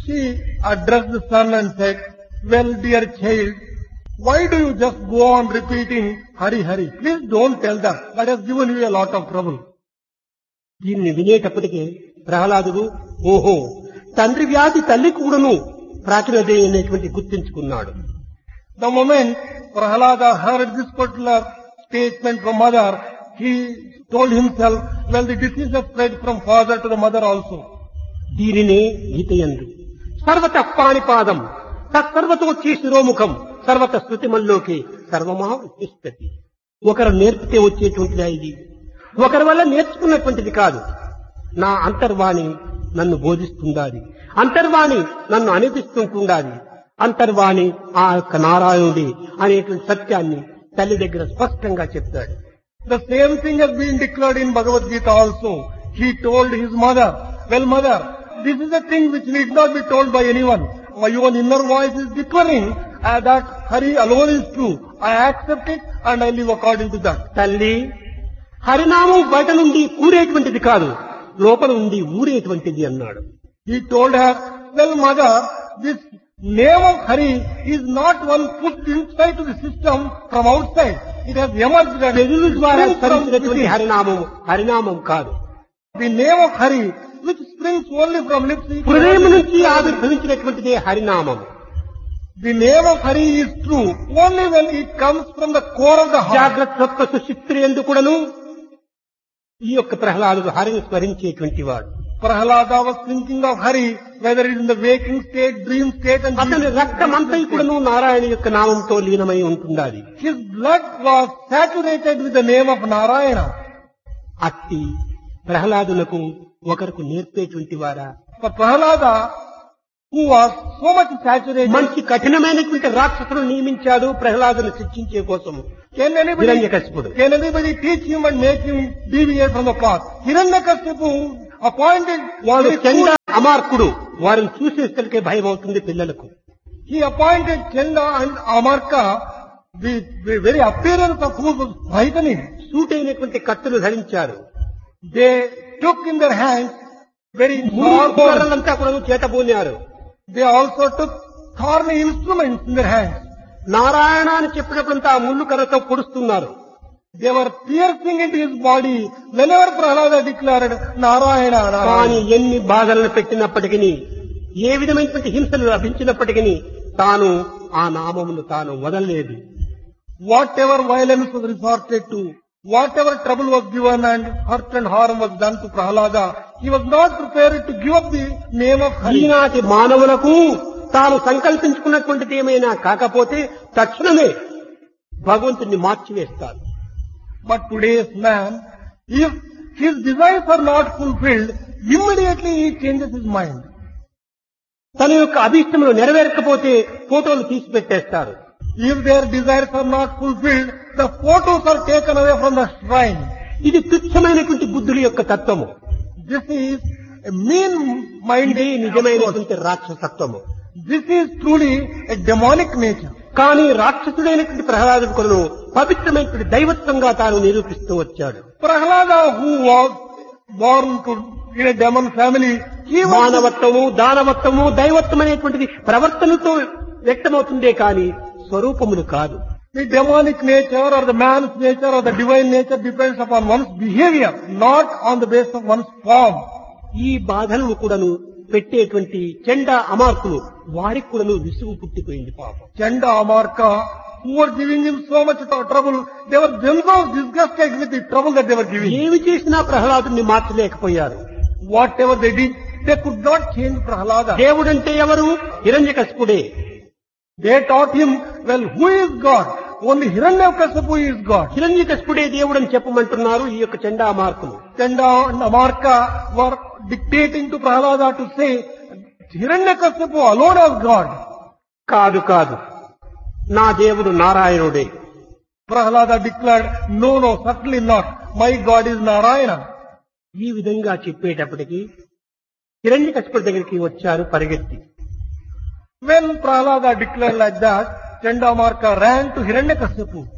She addressed the son and said, well, dear child, why do you just go on repeating Hari Hari? Please don't tell that. That has given you a lot of trouble. దీన్ని వినేటప్పటికే ప్రహ్లాదుడు ఓహో తండ్రి వ్యాధి తల్లి కూడాను ప్రాచుర్యదే అనేటువంటి గుర్తించుకున్నాడు. The moment Prahalada heard this particular statement from mother, he told himself, well, the disease has spread from father to the mother also. దీనినే గీతయందు సర్వత పాణిపాదం తత్సర్వతోచ్చి శిరోముఖం సర్వత శృతిమల్లోకి సర్వమా ఉత్తిష్టతి. ఒకరు నేర్పితే వచ్చేటువంటిదా ఇది? ఒకరి వల్ల నేర్చుకున్నటువంటిది కాదు. నా అంతర్వాణి నన్ను బోధిస్తుండాలి, అంతర్వాణి నన్ను అనిపిస్తుంటుండాలి, అంతర్వాణి ఆ యొక్క నారాయణుడి అనేటువంటి సత్యాన్ని తల్లి దగ్గర స్పష్టంగా చెప్తాడు. The same thing has been declared in Bhagavad Gita also. He told his mother, well, mother, this is a thing which need not be told by anyone. My own inner voice is declaring that Hari alone is true. I accept it and I live according to that. తల్లి, హరినామం బయట నుండి కూరేటువంటిది కాదు, లోపల నుండి ఊరేటువంటిది అన్నాడు. He told her, well, mother, this name of Hari is not one put inside to the system from outside. It has emerged and పెదవుల ద్వారా springs from స్మరించినటువంటి within. హరినామం హరినామం కాదు. The name of Hari, which springs only from lips, హృదయం నుంచి ఆవిర్భవించినటువంటిదే హరినామం. the name of Hari is true only when it comes from the core of the heart. జాగ్రత్త స్వప్న సుషుప్తి యందు కూడాను ఈ యొక్క ప్రహ్లాదుడు హరిని స్మరించేటువంటి వాడు. Prahalada was thinking of Hari, whether it is in the waking state, dream state, and అతని రక్తమంతా కూడాను నారాయణ యొక్క నామంతో లీనమై ఉంటుండాలి. his blood was saturated with the name of Narayana. అట్టి ప్రహ్లాదులకు ఒకరికి నేర్పేటువంటి వారా? For Prahalada, who was so much saturated, మంచి కఠినమైనటువంటి రాక్షసులను నియమించాడు ప్రహ్లాదును శిక్షించే కోసం హిరణ్యకశిపుడు. can anybody teach him and make him deviate from the path? Hiranyakashipu appointed వాడు very చండ cool- అమార్కుడు, వారిని చూసేసరికే భయం అవుతుంది పిల్లలకు. he appointed Chanda and Amarka, the very appearance of who was frightening. సూటైనటువంటి కత్తులు ధరించారు. They took in their hands very small bows. మూలంతా కూడా చేతబూనారు. They also took thorny instruments in their hands. Narayana అని చెప్పినప్పుడంతా ఆ ముళ్ళు కర్రతో పొడుస్తున్నారు. They were piercing into his body whenever Prahalada declared Narayana, కానీ Narayana. ఎన్ని బాధలను పెట్టినప్పటికీ, ఏ విధమైనటువంటి హింసలు లభించినప్పటికీ తాను ఆ నామమును తాను వదలలేదు. Whatever violence was resorted to, whatever trouble was given and hurt and harm was done to Prahalada, he was not prepared to give up the name of Hari. ఈనాటి మానవులకు తాను సంకల్పించుకున్నటువంటిది ఏమైనా కాకపోతే తక్షణమే భగవంతుని మార్చివేస్తారు. But today's man, if his desires are not fulfilled, immediately he changes his mind. తన యొక్క అభీష్టములు నెరవేరకపోతే ఫోటోలు తీసి పెట్టేస్తారు. If their desires are not fulfilled, the photos are taken away from the shrine. ఇది తుచ్చమైనటువంటి బుద్ధుల యొక్క తత్వము. This is a mean-minded, ఇది నిజమైనటువంటి రాక్షసత్వము. this is truly a demonic nature. కానీ రాక్షసుడైనటువంటి ప్రహ్లాదుడు కొలను పవిత్రమైనటువంటి దైవత్వంగా తాను నిరూపిస్తూ వచ్చాడు. Prahalada, who was born in a demon family, he was మానవత్వము, దానవత్వము, దైవత్వం అనేటువంటిది ప్రవర్తనతో వ్యక్తమవుతుందే కానీ స్వరూపములు కాదు. the demonic nature or the man's nature or the divine nature depends upon one's behavior, not on the basis of one's form. ఈ బాధలను కూడాను పెట్టేటువంటి చెండ అమార్కులు వారికి కూడాను విసుగు పుట్టిపోయింది పాపం. Chanda, Amarka, who were giving him so much trouble, they were themselves disgusted with the trouble that they were giving. ఏమి చేసినా ప్రహ్లాదుని మార్చలేకపోయారు. Whatever they did, they could not change Prahalada. దేవుడంటే ఎవరు? హిరణ్యకశిపుడే. They taught him, well, who is God? Only Hiranyakashipu is God. హిరణ్యకశిపుడే దేవుడని చెప్పమంటున్నారు ఈ యొక్క చెండ అమార్కులు. Chanda and Amarka were dictating to Prahalada to say, Hiranyakashipu alone as God. కాదు కాదు, నా దేవుడు నారాయణుడే. Prahalada declared, no, certainly not. My God is Narayana. ఈ విధంగా చెప్పేటప్పటికి హిరణ్యకశిపుడి దగ్గరికి వచ్చారు పరిగెత్తి. When Prahalada declared like that, Chanda Amarka ran to Hiranyakashipu.